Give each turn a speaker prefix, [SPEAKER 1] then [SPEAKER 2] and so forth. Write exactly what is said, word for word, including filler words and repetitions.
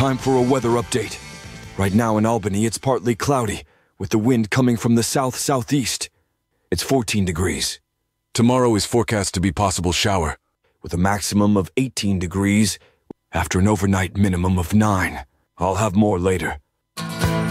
[SPEAKER 1] Time for a weather update. Right now in Albany, it's partly cloudy, with the wind coming from the south-southeast. It's fourteen degrees.
[SPEAKER 2] Tomorrow is forecast to be possible shower,
[SPEAKER 1] with a maximum of eighteen degrees after an overnight minimum of nine. I'll have more later.